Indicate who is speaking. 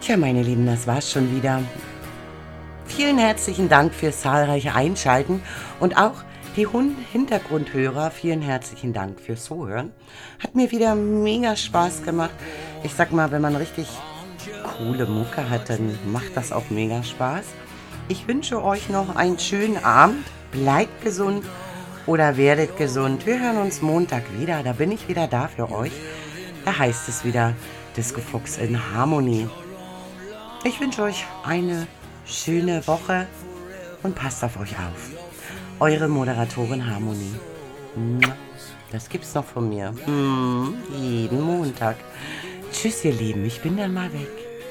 Speaker 1: Tja, meine Lieben, das war's schon wieder. Vielen herzlichen Dank fürs zahlreiche Einschalten und auch die Hintergrundhörer, vielen herzlichen Dank fürs Zuhören. Hat mir wieder mega Spaß gemacht. Ich sag mal, wenn man richtig coole Mucke hat, dann macht das auch mega Spaß. Ich wünsche euch noch einen schönen Abend. Bleibt gesund oder werdet gesund. Wir hören uns Montag wieder. Da bin ich wieder da für euch. Da heißt es wieder Disco Fuchs in Harmonie. Ich wünsche euch eine schöne Woche und passt auf euch auf. Eure Moderatorin Harmonie. Das gibt's noch von mir. Jeden Montag. Tschüss, ihr Lieben. Ich bin dann mal weg.